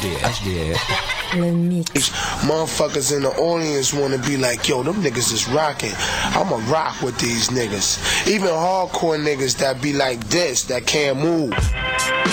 Le mix. Motherfuckers in the audience wanna be like, yo, them niggas is rocking. I'ma rock with these niggas. Even hardcore niggas that be like this, that can't move.